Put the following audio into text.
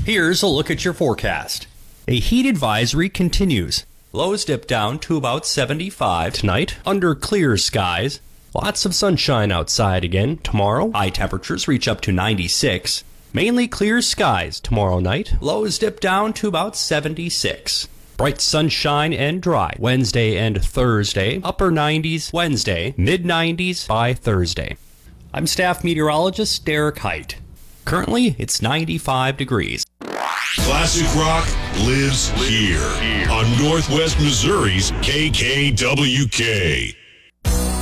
Here's a look at your forecast. A heat advisory continues. Lows dip down to about 75 tonight under clear skies. Lots of sunshine outside again tomorrow. High temperatures reach up to 96. Mainly clear skies tomorrow night. Lows dip down to about 76. Bright sunshine and dry Wednesday and Thursday. Upper 90s Wednesday, mid 90s by Thursday. I'm staff meteorologist Derek Height. Currently, it's 95 degrees. Classic rock lives here on Northwest Missouri's KKWK.